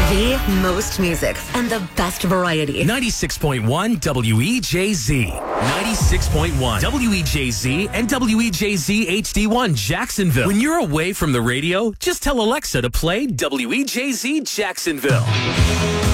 The most music and the best variety. 96.1 WEJZ. 96.1 WEJZ and WEJZ HD1 Jacksonville. When you're away from the radio, just tell Alexa to play WEJZ Jacksonville.